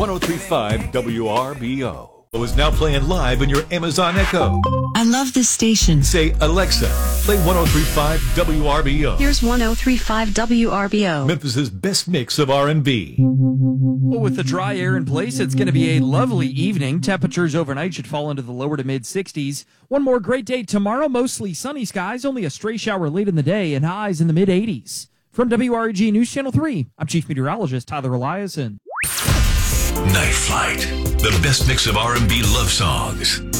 1035 WRBO. Is now playing live on your Amazon Echo. I love this station. Say, Alexa, play 1035 WRBO. Here's 1035 WRBO. Memphis's best mix of R&B. Well, with the dry air in place, it's going to be a lovely evening. Temperatures overnight should fall into the lower to mid 60s. One more great day tomorrow, mostly sunny skies, only a stray shower late in the day, and highs in the mid 80s. From WREG News Channel 3, I'm Chief Meteorologist Tyler Eliason. Night Flight, the best mix of R&B love songs.